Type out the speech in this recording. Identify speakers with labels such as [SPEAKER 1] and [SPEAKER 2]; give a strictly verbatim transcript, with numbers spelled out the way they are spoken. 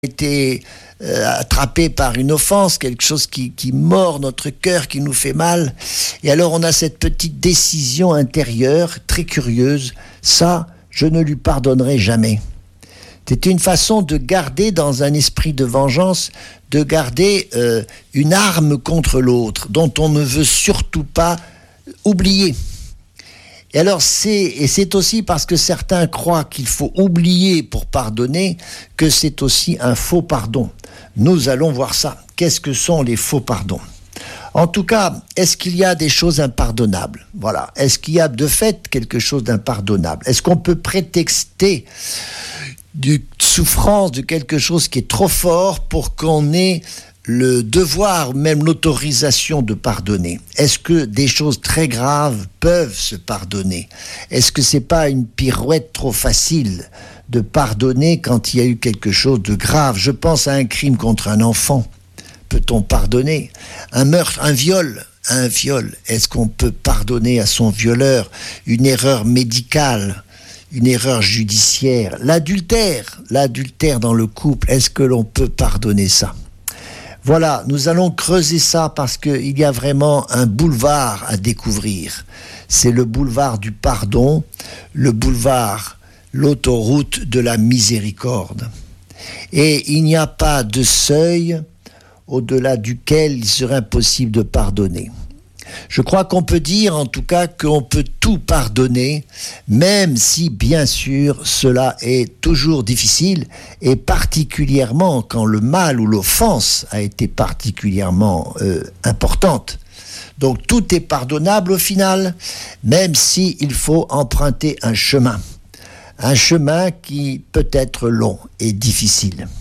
[SPEAKER 1] été euh, attrapé par une offense, quelque chose qui, qui mord notre cœur, qui nous fait mal. Et alors on a cette petite décision intérieure, très curieuse, ça, je ne lui pardonnerai jamais. C'était une façon de garder dans un esprit de vengeance, de garder euh, une arme contre l'autre, dont on ne veut surtout pas oublier. Et alors, c'est, et c'est aussi parce que certains croient qu'il faut oublier pour pardonner, que c'est aussi un faux pardon. Nous allons voir ça. Qu'est-ce que sont les faux pardons ? En tout cas, est-ce qu'il y a des choses impardonnables ? Voilà. Est-ce qu'il y a de fait quelque chose d'impardonnable ? Est-ce qu'on peut prétexter d'une souffrance, de quelque chose qui est trop fort pour qu'on ait le devoir, même l'autorisation de pardonner? Est-ce que des choses très graves peuvent se pardonner? Est-ce que c'est pas une pirouette trop facile de pardonner quand il y a eu quelque chose de grave? Je pense à un crime contre un enfant. Peut-on pardonner? Un meurtre, un viol, un viol. Est-ce qu'on peut pardonner à son violeur une erreur médicale? Une erreur judiciaire? L'adultère, l'adultère dans le couple, est-ce que l'on peut pardonner ça? Voilà, nous allons creuser ça parce qu'il y a vraiment un boulevard à découvrir. C'est le boulevard du pardon, le boulevard, l'autoroute de la miséricorde. Et il n'y a pas de seuil au-delà duquel il serait impossible de pardonner. Je crois qu'on peut dire en tout cas qu'on peut tout pardonner, même si bien sûr cela est toujours difficile, et particulièrement quand le mal ou l'offense a été particulièrement euh, importante. Donc tout est pardonnable au final, même si il faut emprunter un chemin, un chemin qui peut être long et difficile.